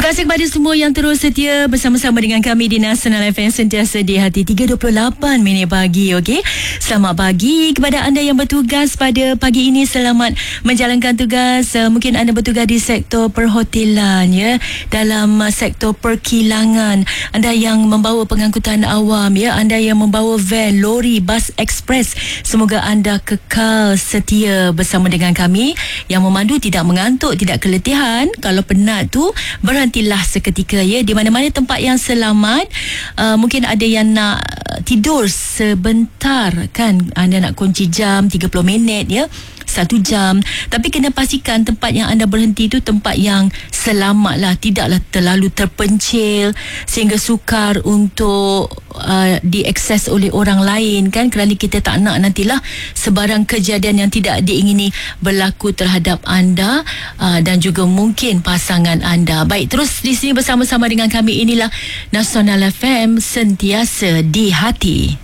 kasih kepada semua yang terus setia bersama-sama dengan kami di Nasional FM sentiasa di hati 3.28 minit pagi. Okey, selamat pagi kepada anda yang bertugas pada pagi ini. Selamat menjalankan tugas. Mungkin anda bertugas di sektor perhotelan, ya, dalam sektor perkilangan, anda yang membawa pengangkutan awam, ya, anda yang membawa van, lori, bas ekspres. Semoga anda kekal setia bersama dengan kami. Yang memandu tidak mengantuk, tidak keletihan. Kalau penat tu berhentilah seketika, ya, di mana-mana tempat yang selamat. Mungkin ada yang nak tidur sebentar, kan, anda nak kunci jam 30 minit, ya, 1 jam, tapi kena pastikan tempat yang anda berhenti tu tempat yang selamat lah, tidaklah terlalu terpencil sehingga sukar untuk diakses oleh orang lain, kan, kerana kita tak nak nantilah sebarang kejadian yang tidak diingini berlaku terhadap anda dan juga mungkin pasangan anda. Baik, terus di sini bersama-sama dengan kami. Inilah Nasional FM, sentiasa di hati.